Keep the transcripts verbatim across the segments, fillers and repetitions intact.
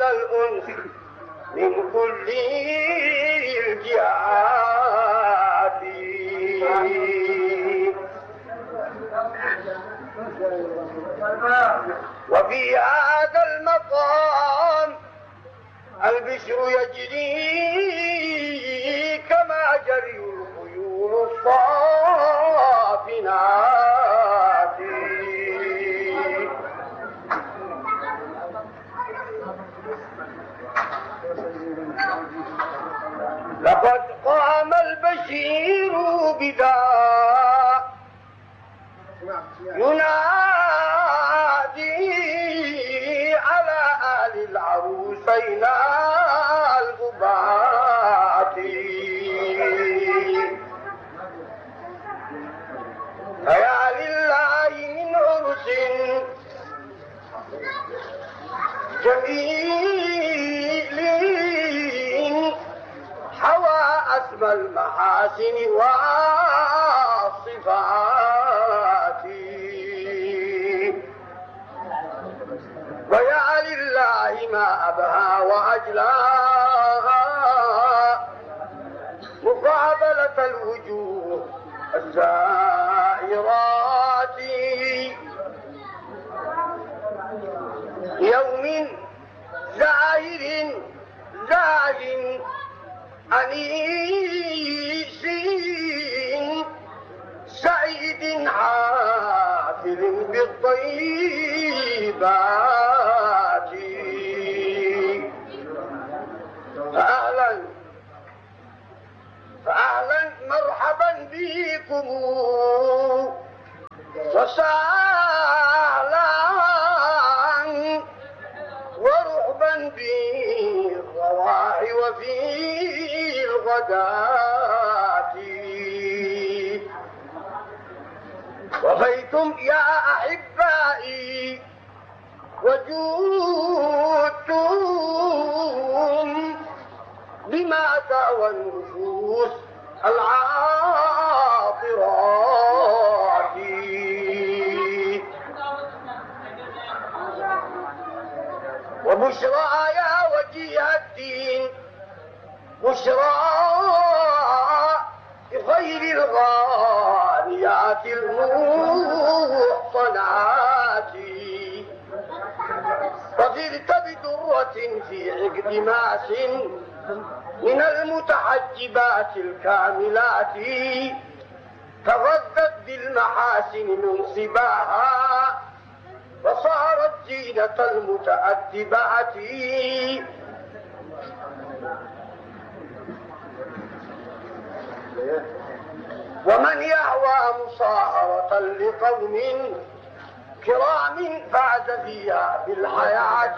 الأنس من كل الجهات. وفي هذا المقام البشر يجري كما جري الخيول الصافنات. لقد قام البشير بذا ينادي على آل العروسين الأبات. فيا لله من عرس جميل حوى أسمى المحاسن والصفات. ويا لله ما أبهى وأجلى مقابلة الوجوه الزائرات. يوم زاهر زاد أنيس سعيد حافل بالطيبات. فأهلا فأهلا مرحبا بكم وسهلا ورحبا بالرواح وفي الغداة. وفيتم يا أحبائي وجودتم بما دعوى النفوس العاطرات. وبشرى يا وجيه الدين بشرى غير الغاليات المحصنات. رضيت بدرة في عقد ماس من المتحجبات الكاملات. تغذت بالمحاسن من صباها وصارت زينة المتأدبات. ومن يهوى مصاهرة لقوم كرام فاز فيها بالحياة.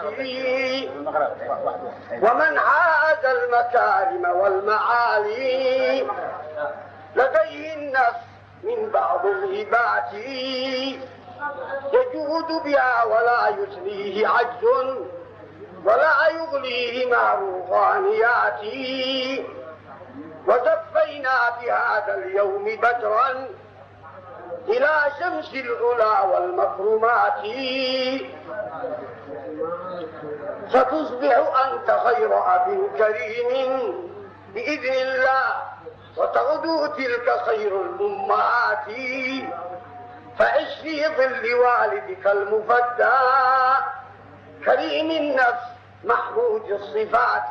ومن عاد المكارم والمعالي لديه النفس من بعض الهبات. يجود بها ولا يثنيه عجز ولا يغليه مع الروحانيات. وزفينا بهذا اليوم بدرا إلى شمس العلا والمكرمات. ستصبح أنت خير أب كريم بإذن الله وتغدو تلك خير الأمهات. فعش في ظل والدك المفدى كريم النفس محمود الصفات.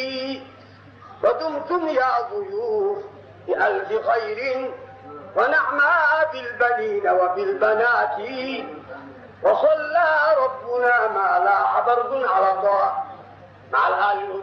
ودمتم يا ضيوف بألف خير ونعمى بالبنين وبالبنات. وصلى ربنا ما لاح برد على ضاء مع الآل